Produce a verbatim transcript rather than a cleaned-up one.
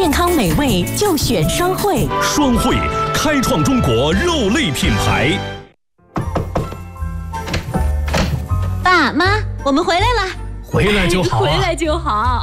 健康美味就选双汇。 双汇开创中国肉类品牌。 爸妈，我们回来了。 回来就好啊， 回来就好。